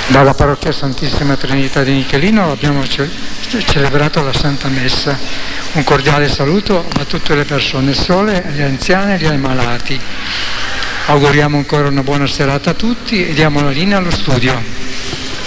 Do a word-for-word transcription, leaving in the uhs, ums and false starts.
Dalla parrocchia Santissima Trinità di Michelino abbiamo ce- celebrato la Santa Messa. Un cordiale saluto a tutte le persone sole, agli anziani e agli ammalati. Auguriamo ancora una buona serata a tutti e diamo la linea allo studio.